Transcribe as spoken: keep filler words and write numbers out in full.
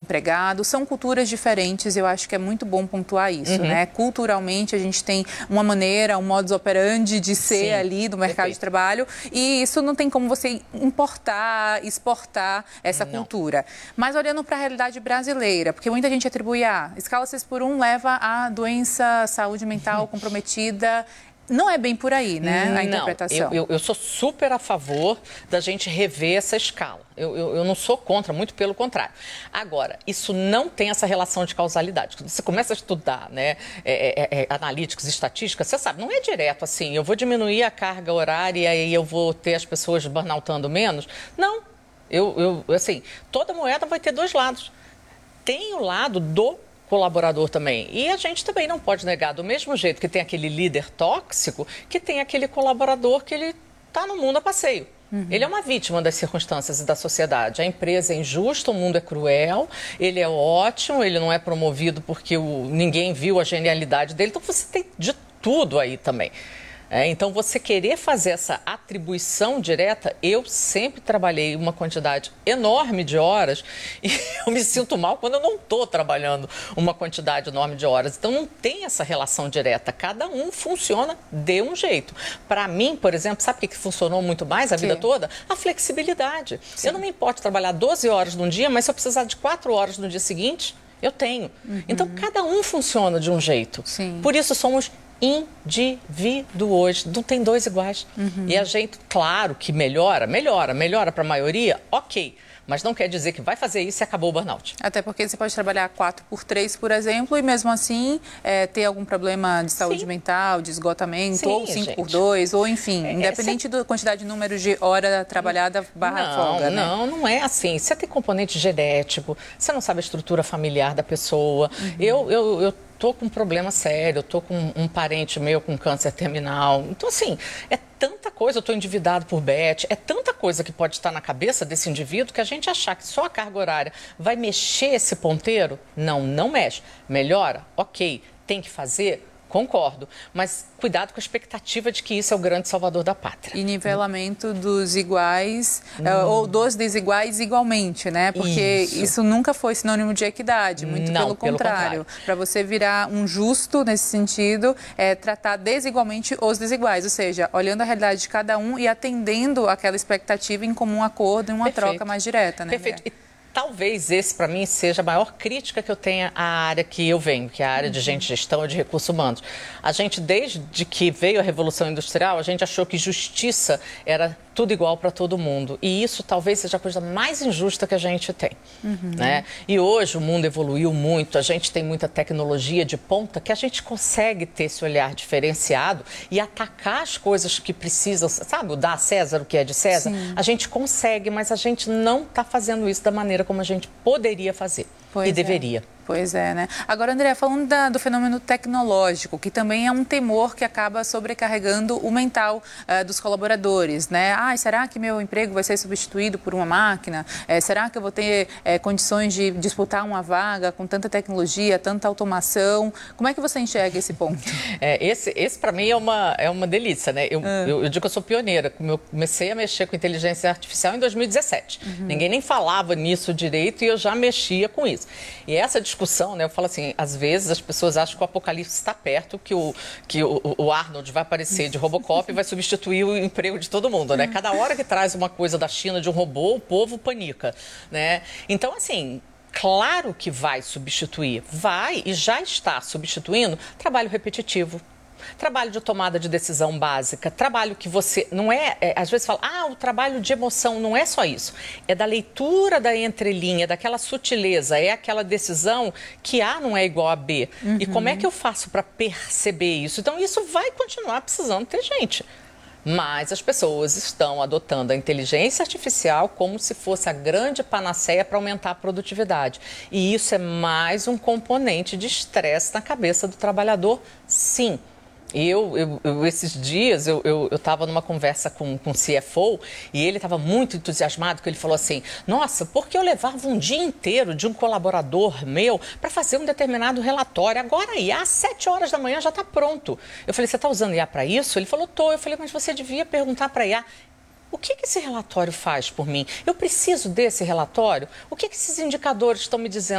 empregado, são culturas diferentes, eu acho que é muito bom pontuar isso, uhum. né? Culturalmente, a gente tem uma maneira, um modus operandi de ser Sim, ali do mercado perfeito. de trabalho, e isso não tem como você importar, exportar essa não. cultura. Mas olhando para a realidade brasileira, porque muita gente atribui a escala seis por um leva a doença, saúde mental comprometida. Não é bem por aí, né, a interpretação? Não, eu, eu, eu sou super a favor da gente rever essa escala. Eu, eu, eu não sou contra, muito pelo contrário. Agora, isso não tem essa relação de causalidade. Quando você começa a estudar, né, é, é, é, analíticos, estatísticas, você sabe, não é direto assim, eu vou diminuir a carga horária e eu vou ter as pessoas burnoutando menos. Não, eu, eu, assim, toda moeda vai ter dois lados. Tem o lado do colaborador também. E a gente também não pode negar, do mesmo jeito que tem aquele líder tóxico, que tem aquele colaborador que ele está no mundo a passeio. Uhum. Ele é uma vítima das circunstâncias e da sociedade. A empresa é injusta, o mundo é cruel, ele é ótimo, ele não é promovido porque o, ninguém viu a genialidade dele. Então você tem de tudo aí também. É, então, você querer fazer essa atribuição direta, eu sempre trabalhei uma quantidade enorme de horas e eu me sinto mal quando eu não estou trabalhando uma quantidade enorme de horas. Então, não tem essa relação direta. Cada um funciona de um jeito. Para mim, por exemplo, sabe o que funcionou muito mais a vida que? toda? A flexibilidade. Sim. Eu não me importo trabalhar doze horas num dia, mas se eu precisar de quatro horas no dia seguinte, eu tenho. Uhum. Então, cada um funciona de um jeito. Sim. Por isso, somos indivíduos, não tem dois iguais. Uhum. E a gente, claro que melhora, melhora, melhora para a maioria, ok. Mas não quer dizer que vai fazer isso e acabou o burnout. Até porque você pode trabalhar quatro por três, por exemplo, e mesmo assim é, ter algum problema de saúde Sim. mental, de esgotamento, Sim, ou cinco por dois, ou enfim, é, independente cê... da quantidade de números de hora trabalhada barra não, folga, né? Não, não é assim. Você tem componente genético, você não sabe a estrutura familiar da pessoa. Uhum. Eu, eu, eu tô com um problema sério, eu tô com um parente meu com câncer terminal. Então, assim, é tanta coisa, eu tô endividado por Beth, é tanta coisa que pode estar na cabeça desse indivíduo que a gente achar que só a carga horária vai mexer esse ponteiro? Não, não mexe. Melhora? Ok. Tem que fazer? Concordo, mas cuidado com a expectativa de que isso é o grande salvador da pátria. E nivelamento dos iguais, hum. ou dos desiguais igualmente, né? Porque isso, isso nunca foi sinônimo de equidade, muito Não, pelo contrário. contrário. Para você virar um justo nesse sentido, é tratar desigualmente os desiguais, ou seja, olhando a realidade de cada um e atendendo aquela expectativa em comum acordo, em uma Perfeito. troca mais direta, né? Perfeito. E talvez esse, para mim, seja a maior crítica que eu tenha à área que eu venho, que é a área de gente, gestão e de recursos humanos. A gente, desde que veio a Revolução Industrial, a gente achou que justiça era tudo igual para todo mundo. E isso talvez seja a coisa mais injusta que a gente tem. Uhum. Né? E hoje o mundo evoluiu muito, a gente tem muita tecnologia de ponta que a gente consegue ter esse olhar diferenciado e atacar as coisas que precisam, sabe, o dar a César o que é de César? Sim. A gente consegue, mas a gente não está fazendo isso da maneira como a gente poderia fazer pois e é. deveria. Pois é, né? Agora, André, falando da, do fenômeno tecnológico, que também é um temor que acaba sobrecarregando o mental uh, dos colaboradores, né? Ah, será que meu emprego vai ser substituído por uma máquina? É, será que eu vou ter é, condições de disputar uma vaga com tanta tecnologia, tanta automação? Como é que você enxerga esse ponto? É, esse, esse para mim, é uma, é uma delícia, né? Eu, ah. eu, eu digo que eu sou pioneira. Eu comecei a mexer com inteligência artificial em dois mil e dezessete. Uhum. Ninguém nem falava nisso direito e eu já mexia com isso. E essa discussão discussão, né? Eu falo assim, às vezes as pessoas acham que o apocalipse está perto, que o, que o, o Arnold vai aparecer de Robocop e vai substituir o emprego de todo mundo, né? Cada hora que traz uma coisa da China de um robô, o povo panica, né? Então, assim, claro que vai substituir, vai e já está substituindo trabalho repetitivo. Trabalho de tomada de decisão básica, trabalho que você, não é, é, às vezes fala, ah, o trabalho de emoção, não é só isso. É da leitura da entrelinha, daquela sutileza, é aquela decisão que A não é igual a B. Uhum. E como é que eu faço para perceber isso? Então, isso vai continuar precisando ter gente. Mas as pessoas estão adotando a inteligência artificial como se fosse a grande panaceia para aumentar a produtividade. E isso é mais um componente de estresse na cabeça do trabalhador, sim. Eu, eu, eu, esses dias, eu estava numa conversa com, com o C F O e ele estava muito entusiasmado, porque ele falou assim, nossa, porque eu levava um dia inteiro de um colaborador meu para fazer um determinado relatório, agora I A, às sete horas da manhã já está pronto. Eu falei, você está usando I A para isso? Ele falou, tô. Eu falei, mas você devia perguntar para I A, o que, que esse relatório faz por mim? Eu preciso desse relatório? O que, que esses indicadores estão me dizendo?